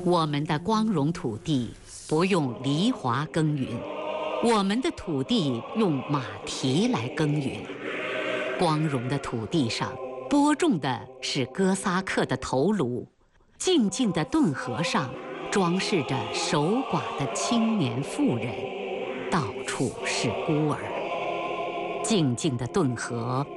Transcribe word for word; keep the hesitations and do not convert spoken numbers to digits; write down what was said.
我们的光荣土地不用犁铧耕耘，我们的土地用马蹄来耕耘。光荣的土地上播种的是哥萨克的头颅，静静的顿河上装饰着守寡的青年妇人，到处是孤儿。静静的顿河